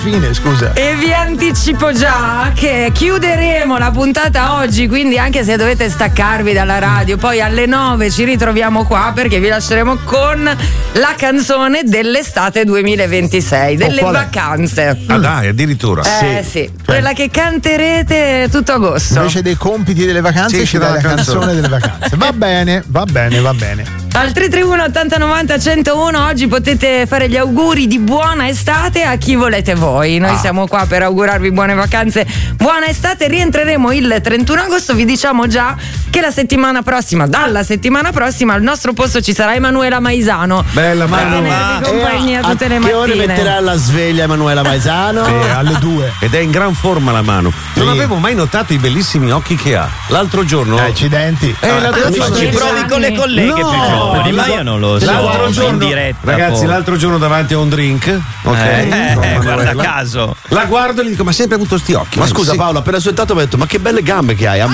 fine, scusa. E vi anticipo già che chiuderemo la puntata oggi, quindi anche se dovete staccarvi dalla radio, poi alle 9 ci ritroviamo qua perché vi lasceremo con la canzone dell'estate 2026, delle vacanze. Ah dai, addirittura. Sì. Quella che canterete tutto agosto. Invece dei compiti delle vacanze ci dà la canzone delle vacanze. Va bene. Al 331 80 90 101 oggi potete fare gli auguri di buona estate a chi volete voi. Noi siamo qua per augurarvi buone vacanze, buona estate. Rientreremo il 31 agosto. Vi diciamo già che dalla settimana prossima al nostro posto ci sarà Emanuela Maisano. Bella per tenervi compagnia tutte le mattine. Che ore metterà la sveglia Emanuela Maisano? Alle 2. Ed è in gran forma la mano. Non avevo mai notato i bellissimi occhi che ha. L'altro giorno. Accidenti. Ci provi con le colleghe, Di Maio non lo so. L'altro giorno, in diretta. ragazzi, l'altro giorno davanti a un drink, ok? Guarda caso. La guardo e gli dico: ma sempre avuto sti occhi? Ma scusa, Paolo, appena soltanto mi ha detto: ma che belle gambe che hai!